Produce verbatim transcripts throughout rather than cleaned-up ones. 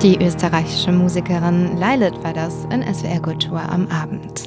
Die österreichische Musikerin Lilith war das in S W R Kultur am Abend.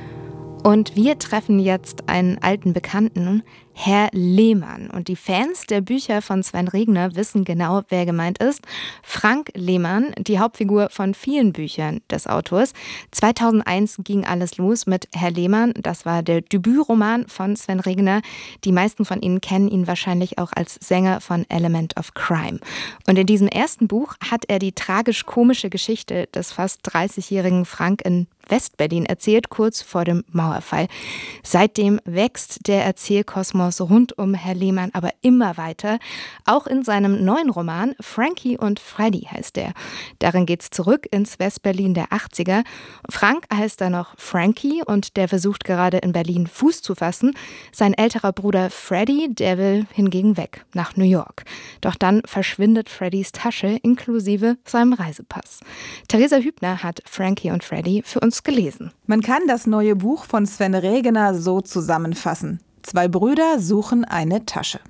Und wir treffen jetzt einen alten Bekannten, Herr Lehmann. Und die Fans der Bücher von Sven Regner wissen genau, wer gemeint ist. Frank Lehmann, die Hauptfigur von vielen Büchern des Autors. zweitausendeins ging alles los mit Herr Lehmann. Das war der Debütroman von Sven Regner. Die meisten von Ihnen kennen ihn wahrscheinlich auch als Sänger von Element of Crime. Und in diesem ersten Buch hat er die tragisch-komische Geschichte des fast dreißigjährigen Frank in Westberlin erzählt, kurz vor dem Mauerfall. Seitdem wächst der Erzählkosmos rund um Herr Lehmann aber immer weiter. Auch in seinem neuen Roman Frankie und Freddy heißt er. Darin geht es zurück ins Westberlin der achtziger. Frank heißt da noch Frankie und der versucht gerade in Berlin Fuß zu fassen. Sein älterer Bruder Freddy, der will hingegen weg, nach New York. Doch dann verschwindet Freddys Tasche inklusive seinem Reisepass. Theresa Hübner hat Frankie und Freddy für uns gelesen. Man kann das neue Buch von Sven Regner so zusammenfassen. Zwei Brüder suchen eine Tasche.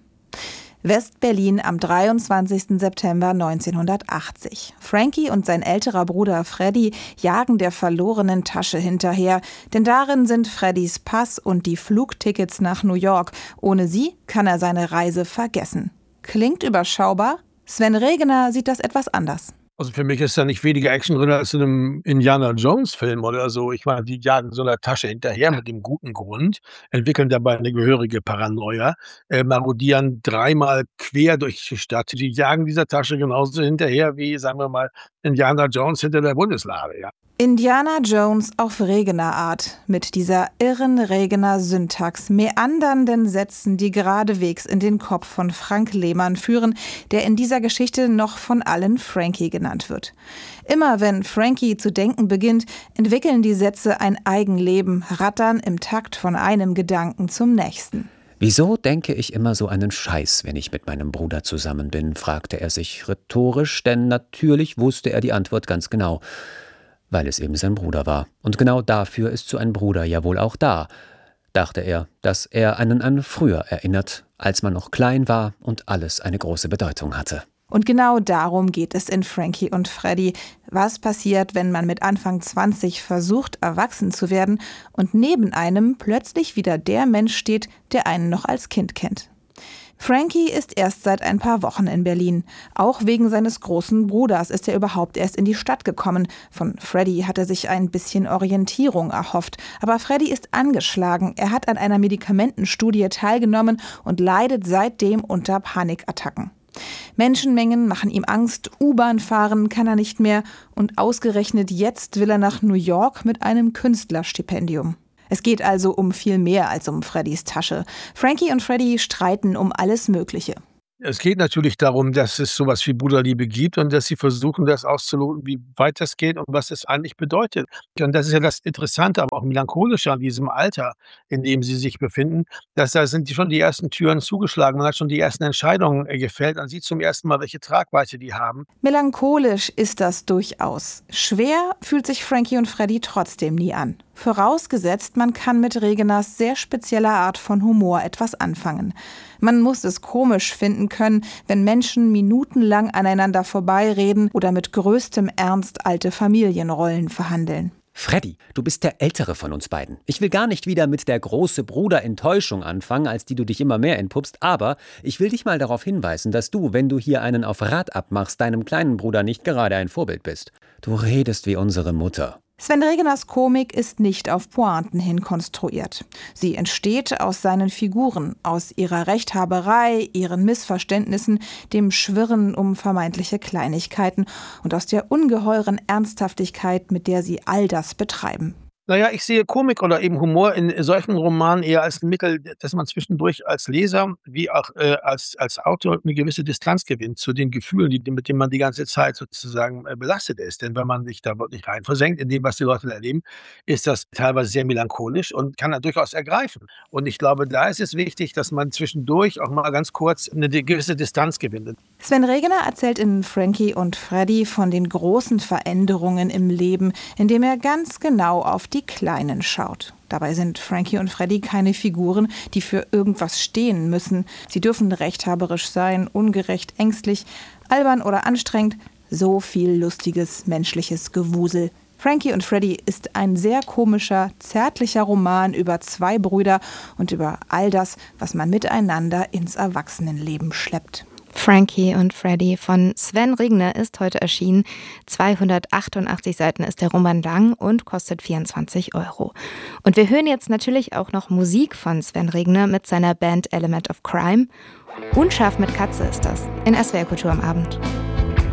West-Berlin am dreiundzwanzigsten September neunzehnhundertachtzig. Frankie und sein älterer Bruder Freddy jagen der verlorenen Tasche hinterher, denn darin sind Freddys Pass und die Flugtickets nach New York. Ohne sie kann er seine Reise vergessen. Klingt überschaubar? Sven Regner sieht das etwas anders. Also für mich ist da nicht weniger Action drin als in einem Indiana-Jones-Film oder so. Ich meine, die jagen so einer Tasche hinterher mit dem guten Grund, entwickeln dabei eine gehörige Paranoia, äh, marodieren dreimal quer durch die Stadt. Die jagen dieser Tasche genauso hinterher wie, sagen wir mal, Indiana Jones hinter der Bundeslade, ja. Indiana Jones auf Regner-Art, mit dieser irren Regner-Syntax, meandernden Sätzen, die geradewegs in den Kopf von Frank Lehmann führen, der in dieser Geschichte noch von allen Frankie genannt wird. Immer wenn Frankie zu denken beginnt, entwickeln die Sätze ein Eigenleben, rattern im Takt von einem Gedanken zum nächsten. »Wieso denke ich immer so einen Scheiß, wenn ich mit meinem Bruder zusammen bin?« fragte er sich rhetorisch, denn natürlich wusste er die Antwort ganz genau. Weil es eben sein Bruder war. Und genau dafür ist so ein Bruder ja wohl auch da, dachte er, dass er einen an früher erinnert, als man noch klein war und alles eine große Bedeutung hatte. Und genau darum geht es in Frankie und Freddy. Was passiert, wenn man mit Anfang zwanzig versucht, erwachsen zu werden und neben einem plötzlich wieder der Mensch steht, der einen noch als Kind kennt? Frankie ist erst seit ein paar Wochen in Berlin. Auch wegen seines großen Bruders ist er überhaupt erst in die Stadt gekommen. Von Freddy hat er sich ein bisschen Orientierung erhofft. Aber Freddy ist angeschlagen. Er hat an einer Medikamentenstudie teilgenommen und leidet seitdem unter Panikattacken. Menschenmengen machen ihm Angst, U-Bahn fahren kann er nicht mehr und ausgerechnet jetzt will er nach New York mit einem Künstlerstipendium. Es geht also um viel mehr als um Freddys Tasche. Frankie und Freddy streiten um alles Mögliche. Es geht natürlich darum, dass es sowas wie Bruderliebe gibt und dass sie versuchen, das auszuloten, wie weit das geht und was es eigentlich bedeutet. Und das ist ja das Interessante, aber auch Melancholische an diesem Alter, in dem sie sich befinden, dass da sind die schon die ersten Türen zugeschlagen, man hat schon die ersten Entscheidungen äh, gefällt, man sieht zum ersten Mal, welche Tragweite die haben. Melancholisch ist das durchaus. Schwer fühlt sich Frankie und Freddy trotzdem nie an. Vorausgesetzt, man kann mit Regners sehr spezieller Art von Humor etwas anfangen. Man muss es komisch finden können, wenn Menschen minutenlang aneinander vorbeireden oder mit größtem Ernst alte Familienrollen verhandeln. Freddy, du bist der Ältere von uns beiden. Ich will gar nicht wieder mit der große Bruder-Enttäuschung anfangen, als die du dich immer mehr entpuppst, aber ich will dich mal darauf hinweisen, dass du, wenn du hier einen auf Rad abmachst, deinem kleinen Bruder nicht gerade ein Vorbild bist. Du redest wie unsere Mutter. Sven Regners Komik ist nicht auf Pointen hin konstruiert. Sie entsteht aus seinen Figuren, aus ihrer Rechthaberei, ihren Missverständnissen, dem Schwirren um vermeintliche Kleinigkeiten und aus der ungeheuren Ernsthaftigkeit, mit der sie all das betreiben. Naja, ich sehe Komik oder eben Humor in solchen Romanen eher als ein Mittel, dass man zwischendurch als Leser wie auch äh, als, als Autor eine gewisse Distanz gewinnt zu den Gefühlen, die, mit denen man die ganze Zeit sozusagen äh, belastet ist. Denn wenn man sich da wirklich rein versenkt in dem, was die Leute erleben, ist das teilweise sehr melancholisch und kann dann durchaus ergreifen. Und ich glaube, da ist es wichtig, dass man zwischendurch auch mal ganz kurz eine gewisse Distanz gewinnt. Sven Regner erzählt in Frankie und Freddy von den großen Veränderungen im Leben, indem er ganz genau auf die Kleinen schaut. Dabei sind Frankie und Freddy keine Figuren, die für irgendwas stehen müssen. Sie dürfen rechthaberisch sein, ungerecht, ängstlich, albern oder anstrengend. So viel lustiges, menschliches Gewusel. Frankie und Freddy ist ein sehr komischer, zärtlicher Roman über zwei Brüder und über all das, was man miteinander ins Erwachsenenleben schleppt. Frankie und Freddy von Sven Regner ist heute erschienen. zweihundertachtundachtzig Seiten ist der Roman lang und kostet vierundzwanzig Euro. Und wir hören jetzt natürlich auch noch Musik von Sven Regner mit seiner Band Element of Crime. Unscharf mit Katze ist das in S W R Kultur am Abend.